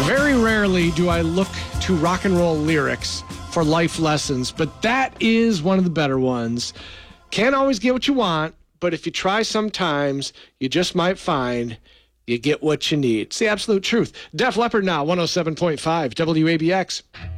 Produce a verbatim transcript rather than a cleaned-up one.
Very rarely do I look to rock and roll lyrics for life lessons, but that is one of the better ones. Can't always get what you want, but if you try sometimes, you just might find you get what you need. It's the absolute truth. Def Leppard now, one oh seven point five W A B X.